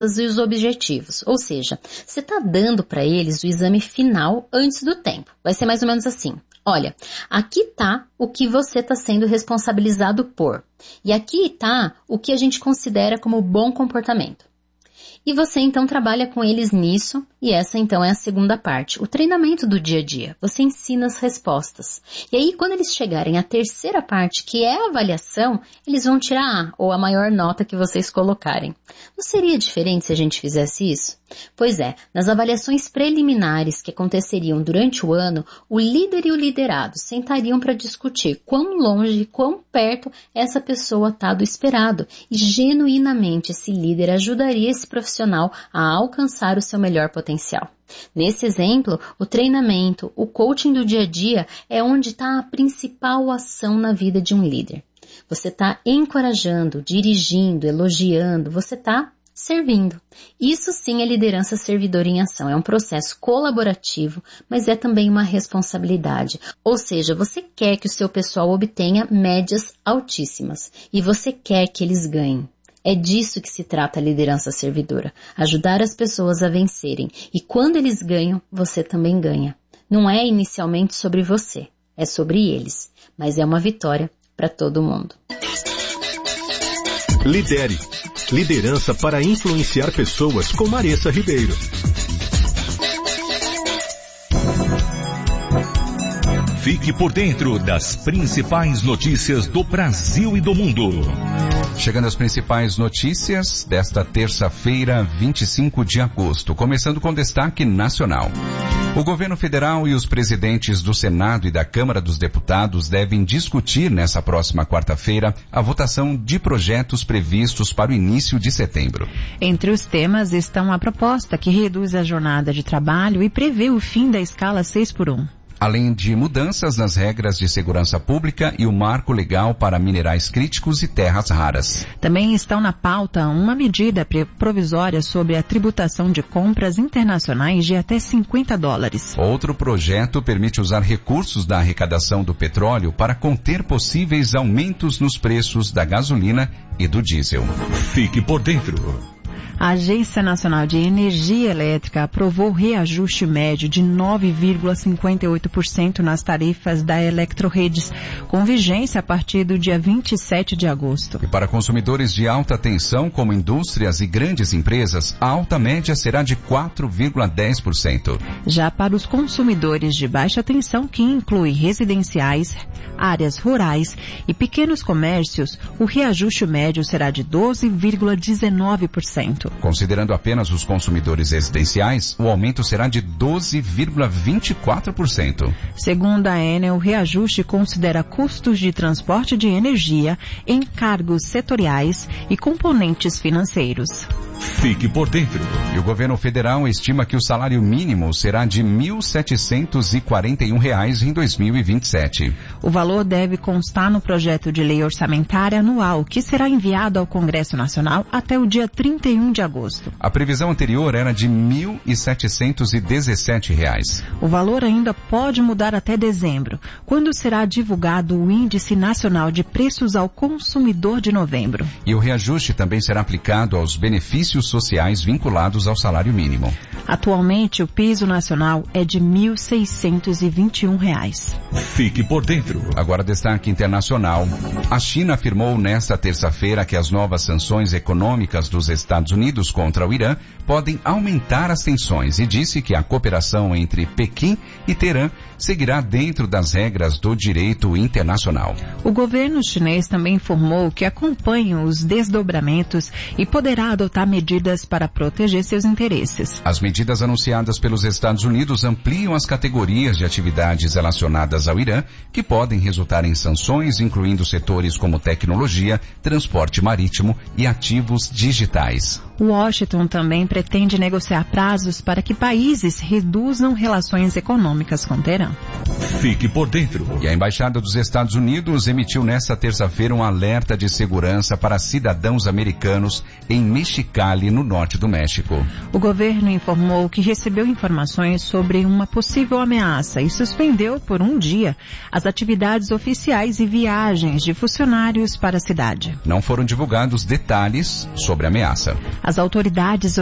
e os objetivos. Ou seja, você está dando para eles o exame final antes do tempo. Vai ser mais ou menos assim. Olha, aqui está o que você está sendo responsabilizado por. E aqui está o que a gente considera como bom comportamento. E você então trabalha com eles nisso, e essa então é a segunda parte, o treinamento do dia a dia. Você ensina as respostas. E aí quando eles chegarem à terceira parte, que é a avaliação, eles vão tirar A, ou a maior nota que vocês colocarem. Não seria diferente se a gente fizesse isso? Pois é, nas avaliações preliminares que aconteceriam durante o ano, o líder e o liderado sentariam para discutir quão longe, quão perto essa pessoa está do esperado. E genuinamente esse líder ajudaria esse profissional a alcançar o seu melhor potencial. Nesse exemplo, o treinamento, o coaching do dia a dia é onde está a principal ação na vida de um líder. Você está encorajando, dirigindo, elogiando, você está servindo. Isso sim é liderança servidora em ação. É um processo colaborativo, mas é também uma responsabilidade. Ou seja, você quer que o seu pessoal obtenha médias altíssimas e você quer que eles ganhem. É disso que se trata a liderança servidora. Ajudar as pessoas a vencerem. E quando eles ganham, você também ganha. Não é inicialmente sobre você, é sobre eles. Mas é uma vitória para todo mundo. Lidere. Liderança para influenciar pessoas com Maressa Ribeiro. Fique por dentro das principais notícias do Brasil e do mundo. Chegando às principais notícias desta terça-feira, 25 de agosto, começando com destaque nacional. O governo federal e os presidentes do Senado e da Câmara dos Deputados devem discutir nessa próxima quarta-feira a votação de projetos previstos para o início de setembro. Entre os temas estão a proposta que reduz a jornada de trabalho e prevê o fim da escala 6x1. Além de mudanças nas regras de segurança pública e o marco legal para minerais críticos e terras raras. Também estão na pauta uma medida provisória sobre a tributação de compras internacionais de até $50. Outro projeto permite usar recursos da arrecadação do petróleo para conter possíveis aumentos nos preços da gasolina e do diesel. Fique por dentro. A Agência Nacional de Energia Elétrica aprovou o reajuste médio de 9,58% nas tarifas da Eletroredes, com vigência a partir do dia 27 de agosto. E para consumidores de alta tensão, como indústrias e grandes empresas, a alta média será de 4,10%. Já para os consumidores de baixa tensão, que inclui residenciais, áreas rurais e pequenos comércios, o reajuste médio será de 12,19%. Considerando apenas os consumidores residenciais, o aumento será de 12,24%. Segundo a Enel, o reajuste considera custos de transporte de energia, encargos setoriais e componentes financeiros. Fique por dentro. E o governo federal estima que o salário mínimo será de R$ 1.741 em 2027. O valor deve constar no projeto de lei orçamentária anual, que será enviado ao Congresso Nacional até o dia 31 de agosto. A previsão anterior era de R$ 1.717. O valor ainda pode mudar até dezembro, quando será divulgado o Índice Nacional de Preços ao Consumidor de novembro. E o reajuste também será aplicado aos benefícios sociais vinculados ao salário mínimo. Atualmente, o piso nacional é de R$ 1.621. Fique por dentro. Agora, destaque internacional. A China afirmou nesta terça-feira que as novas sanções econômicas dos Estados Unidos contra o Irã podem aumentar as tensões e disse que a cooperação entre Pequim e Teherã seguirá dentro das regras do direito internacional. O governo chinês também informou que acompanha os desdobramentos e poderá adotar medidas para proteger seus interesses. As medidas anunciadas pelos Estados Unidos ampliam as categorias de atividades relacionadas ao Irã, que podem resultar em sanções, incluindo setores como tecnologia, transporte marítimo e ativos digitais. Washington também pretende negociar prazos para que países reduzam relações econômicas com Teherã. Fique por dentro. E a Embaixada dos Estados Unidos emitiu nesta terça-feira um alerta de segurança para cidadãos americanos em Mexicali, no norte do México. O governo informou que recebeu informações sobre uma possível ameaça e suspendeu por um dia as atividades oficiais e viagens de funcionários para a cidade. Não foram divulgados detalhes sobre a ameaça. As autoridades